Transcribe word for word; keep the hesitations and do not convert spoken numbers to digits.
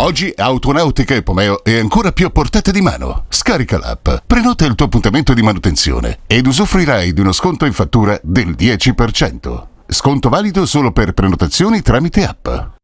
Oggi Autonautica Epomeo è ancora più a portata di mano. Scarica l'app, prenota il tuo appuntamento di manutenzione ed usufruirai di uno sconto in fattura del dieci per cento. Sconto valido solo per prenotazioni tramite app.